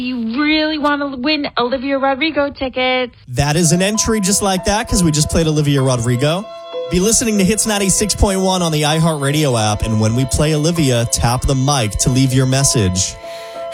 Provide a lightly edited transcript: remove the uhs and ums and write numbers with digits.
You really want to win Olivia Rodrigo tickets. That is an entry just like that because we just played Olivia Rodrigo. Be listening to Hits 96.1 on the iHeartRadio app, and when we play Olivia, tap the mic to leave your message.